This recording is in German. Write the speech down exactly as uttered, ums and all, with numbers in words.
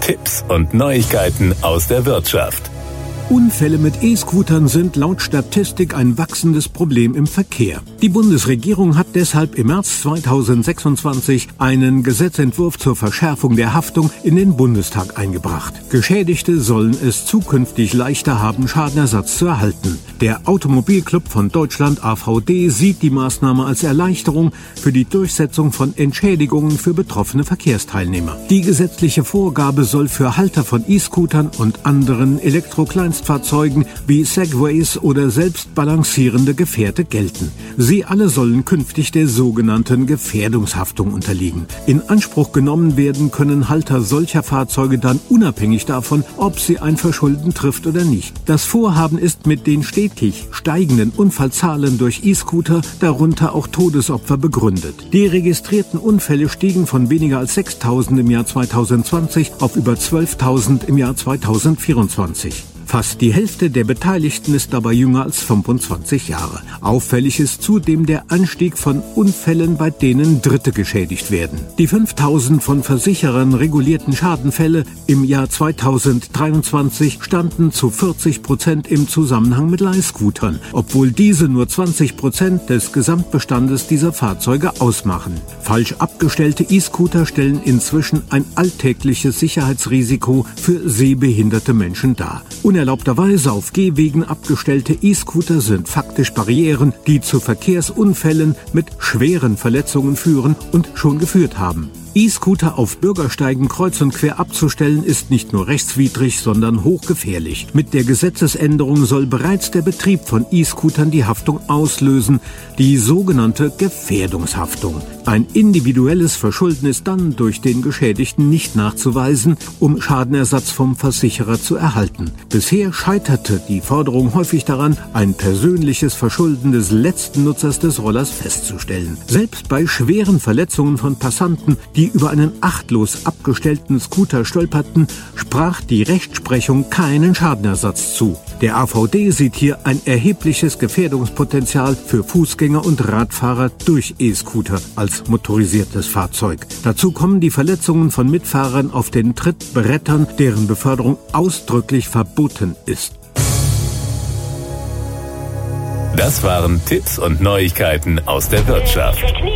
Tipps und Neuigkeiten aus der Wirtschaft. Unfälle mit E-Scootern sind laut Statistik ein wachsendes Problem im Verkehr. Die Bundesregierung hat deshalb im März zweitausendsechsundzwanzig einen Gesetzentwurf zur Verschärfung der Haftung in den Bundestag eingebracht. Geschädigte sollen es zukünftig leichter haben, Schadenersatz zu erhalten. Der Automobilclub von Deutschland A V D sieht die Maßnahme als Erleichterung für die Durchsetzung von Entschädigungen für betroffene Verkehrsteilnehmer. Die gesetzliche Vorgabe soll für Halter von E-Scootern und anderen Elektrokleinstfahrzeugen wie Segways oder selbst balancierende Gefährte gelten. Sie alle sollen künftig der sogenannten Gefährdungshaftung unterliegen. In Anspruch genommen werden können Halter solcher Fahrzeuge dann unabhängig davon, ob sie ein Verschulden trifft oder nicht. Das Vorhaben ist mit den stetig steigenden Unfallzahlen durch E-Scooter, darunter auch Todesopfer, begründet. Die registrierten Unfälle stiegen von weniger als sechstausend im Jahr zweitausendzwanzig auf über zwölftausend im Jahr zweitausendvierundzwanzig. Fast die Hälfte der Beteiligten ist dabei jünger als fünfundzwanzig Jahre. Auffällig ist zudem der Anstieg von Unfällen, bei denen Dritte geschädigt werden. Die fünftausend von Versicherern regulierten Schadenfälle im Jahr zweitausenddreiundzwanzig standen zu vierzig Prozent im Zusammenhang mit Leihscootern, obwohl diese nur zwanzig Prozent des Gesamtbestandes dieser Fahrzeuge ausmachen. Falsch abgestellte E-Scooter stellen inzwischen ein alltägliches Sicherheitsrisiko für sehbehinderte Menschen dar. Unerlaubterweise auf Gehwegen abgestellte E-Scooter sind faktisch Barrieren, die zu Verkehrsunfällen mit schweren Verletzungen führen und schon geführt haben. E-Scooter auf Bürgersteigen kreuz und quer abzustellen ist nicht nur rechtswidrig, sondern hochgefährlich. Mit der Gesetzesänderung soll bereits der Betrieb von E-Scootern die Haftung auslösen, die sogenannte Gefährdungshaftung. Ein individuelles Verschulden ist dann durch den Geschädigten nicht nachzuweisen, um Schadenersatz vom Versicherer zu erhalten. Bisher scheiterte die Forderung häufig daran, ein persönliches Verschulden des letzten Nutzers des Rollers festzustellen. Selbst bei schweren Verletzungen von Passanten, die über einen achtlos abgestellten Scooter stolperten, sprach die Rechtsprechung keinen Schadenersatz zu. Der A V D sieht hier ein erhebliches Gefährdungspotenzial für Fußgänger und Radfahrer durch E-Scooter als motorisiertes Fahrzeug. Dazu kommen die Verletzungen von Mitfahrern auf den Trittbrettern, deren Beförderung ausdrücklich verboten ist. Das waren Tipps und Neuigkeiten aus der Wirtschaft.